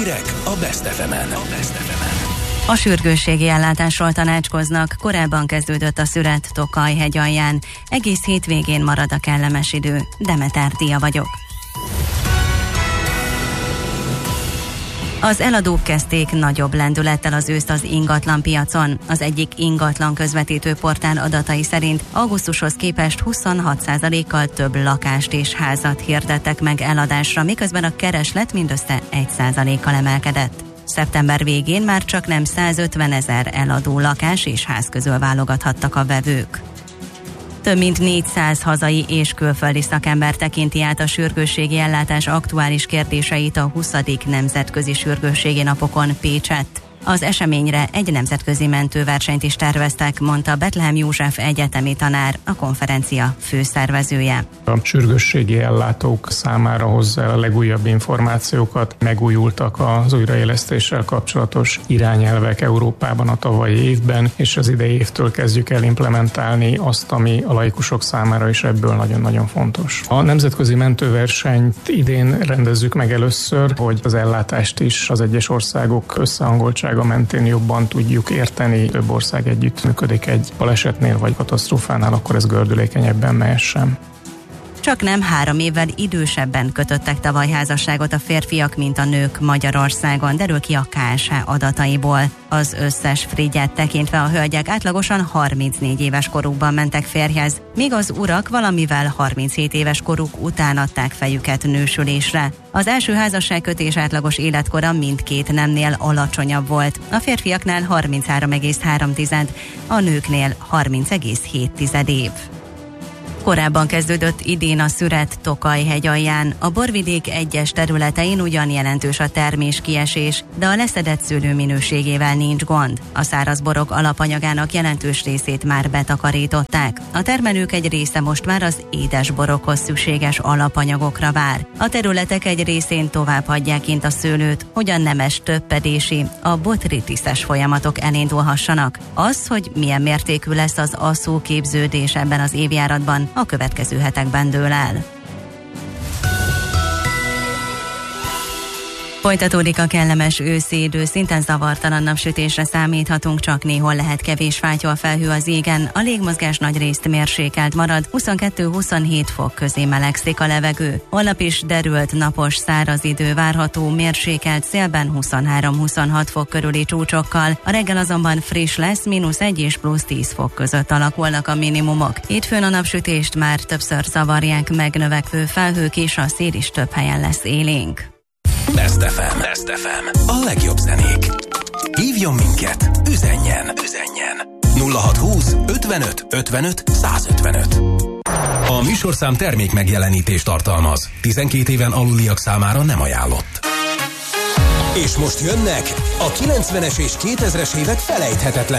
Hírek a Best FM-en. A sürgősségi ellátásról tanácskoznak, korábban kezdődött a szüret Tokaj hegyalján. Egész hétvégén marad a kellemes idő. Demeter Tia vagyok. Az eladók kezdték nagyobb lendülettel az őszt az ingatlan piacon. Az egyik ingatlan közvetítő portál adatai szerint augusztushoz képest 26%-kal több lakást és házat hirdettek meg eladásra, miközben a kereslet mindössze 1%-kal emelkedett. Szeptember végén már csaknem 150 000 eladó lakás és ház közül válogathattak a vevők. Több mint 400 hazai és külföldi szakember tekinti át a sürgősségi ellátás aktuális kérdéseit a 20. Nemzetközi Sürgősségi Napokon Pécsett. Az eseményre egy nemzetközi mentőversenyt is terveztek, mondta Bethlehem József egyetemi tanár, a konferencia főszervezője. A sürgősségi ellátók számára hozza a legújabb információkat. Megújultak az újraélesztéssel kapcsolatos irányelvek Európában a tavalyi évben, és az idei évtől kezdjük el implementálni azt, ami a laikusok számára is ebből nagyon-nagyon fontos. A nemzetközi mentőversenyt idén rendezzük meg először, hogy az ellátást is az egyes országok összehangoltsága mentén jobban tudjuk érteni. Több ország együtt működik egy balesetnél vagy katasztrófánál, akkor ez gördülékenyebben mehessen. Csak nem 3 évvel idősebben kötöttek tavaly házasságot a férfiak, mint a nők Magyarországon, derül ki a KSH adataiból. Az összes frigyet tekintve a hölgyek átlagosan 34 éves korukban mentek férjhez, míg az urak valamivel 37 éves koruk után adták fejüket nősülésre. Az első házasságkötés átlagos életkora mindkét nemnél alacsonyabb volt. A férfiaknál 33,3, a nőknél 30,7 év. Korábban kezdődött idén a szüret Tokaj hegyalján. A borvidék egyes területein ugyan jelentős a terméskiesés, de a leszedett szőlő minőségével nincs gond. A száraz borok alapanyagának jelentős részét már betakarították. A termelők egy része most már az édes borokhoz szükséges alapanyagokra vár. A területek egy részén tovább hagyják kint a szőlőt, hogy a nemes töppedési, a botritiszes folyamatok elindulhassanak. Az, hogy milyen mértékű lesz az asszóképződés ebben az évjáratban, a következő hetekben dől el. Folytatódik a kellemes őszi idő, szinten zavartalan napsütésre számíthatunk, csak néhol lehet kevés fátyol felhő az égen, a légmozgás nagyrészt mérsékelt marad, 22-27 fok közé melegszik a levegő. Holnap is derült, napos, száraz idő várható, mérsékelt szélben 23-26 fok körüli csúcsokkal, a reggel azonban friss lesz, -1 és +10 fok között alakulnak a minimumok. Hétfőn a napsütést már többször zavarják megnövekvő felhők, és a szél is több helyen lesz élénk. Best FM. A legjobb zenék. Hívjon minket, üzenjen. 0620 55 55 155. A műsorszám termék megjelenítést tartalmaz. 12 éven aluliak számára nem ajánlott. És most jönnek a 90-es és 2000-es évek felejthetetlen